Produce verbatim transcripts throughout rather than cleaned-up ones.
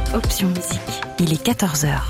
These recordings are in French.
Option musique. Il est quatorze heures.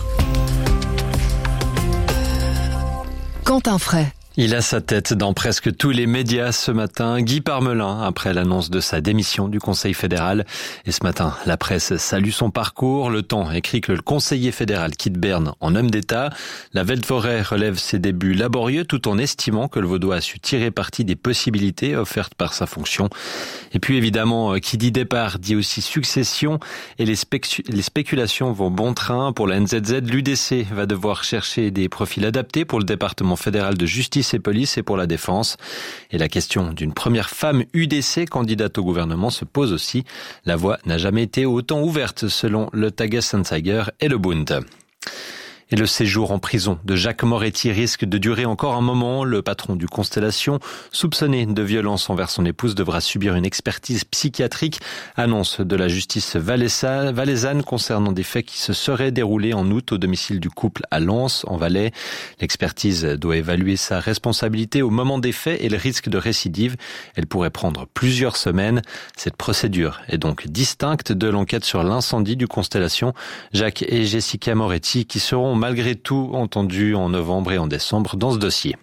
Quentin Fray. Il a sa tête dans presque tous les médias ce matin. Guy Parmelin, après l'annonce de sa démission du Conseil fédéral. Et ce matin, la presse salue son parcours. Le Temps écrit que le conseiller fédéral quitte Berne en homme d'État. La Veltforêt relève ses débuts laborieux tout en estimant que le Vaudois a su tirer parti des possibilités offertes par sa fonction. Et puis évidemment, qui dit départ dit aussi succession. Et les, spécu- les spéculations vont bon train. Pour la N Z Z, l'U D C va devoir chercher des profils adaptés pour le département fédéral de justice et police et pour la défense. Et la question d'une première femme U D C candidate au gouvernement se pose aussi. La voie n'a jamais été autant ouverte selon le Tages-Anzeiger et le Bund. Et le séjour en prison de Jacques Moretti risque de durer encore un moment. Le patron du Constellation, soupçonné de violence envers son épouse, devra subir une expertise psychiatrique. Annonce de la justice valaisanne concernant des faits qui se seraient déroulés en août au domicile du couple à Lens, en Valais. L'expertise doit évaluer sa responsabilité au moment des faits et le risque de récidive. Elle pourrait prendre plusieurs semaines. Cette procédure est donc distincte de l'enquête sur l'incendie du Constellation. Jacques et Jessica Moretti qui seront malgré tout entendus en novembre et en décembre dans ce dossier.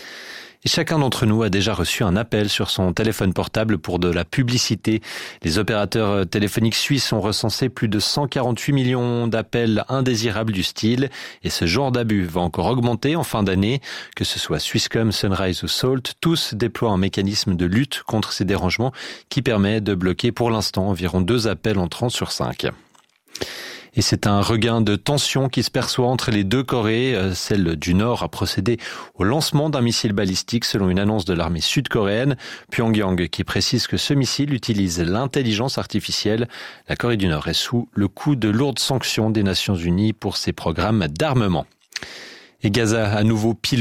Et chacun d'entre nous a déjà reçu un appel sur son téléphone portable pour de la publicité. Les opérateurs téléphoniques suisses ont recensé plus de cent quarante-huit millions d'appels indésirables du style. Et ce genre d'abus va encore augmenter en fin d'année. Que ce soit Swisscom, Sunrise ou Salt, tous déploient un mécanisme de lutte contre ces dérangements qui permet de bloquer pour l'instant environ deux appels entrants sur cinq. Et c'est un regain de tension qui se perçoit entre les deux Corées. Celle du Nord a procédé au lancement d'un missile balistique selon une annonce de l'armée sud-coréenne. Pyongyang qui précise que ce missile utilise l'intelligence artificielle. La Corée du Nord est sous le coup de lourdes sanctions des Nations Unies pour ses programmes d'armement. Et Gaza à nouveau pile